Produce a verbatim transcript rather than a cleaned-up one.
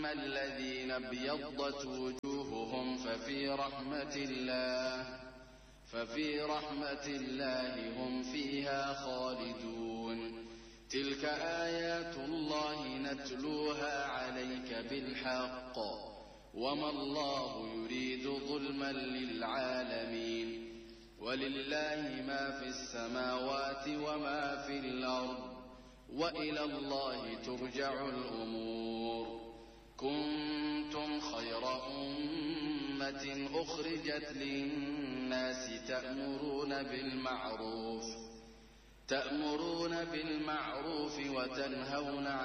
فأما الذين ابيضت وجوههم ففي رحمة الله ففي رحمة الله هم فيها خالدون. تلك آيات الله نتلوها عليك بالحق وما الله يريد ظلما للعالمين. ولله ما في السماوات وما في الأرض وإلى الله ترجع الأمور. كنتم خير أمة أخرجت للناس تأمرون بالمعروف تأمرون بالمعروف وتنهون عن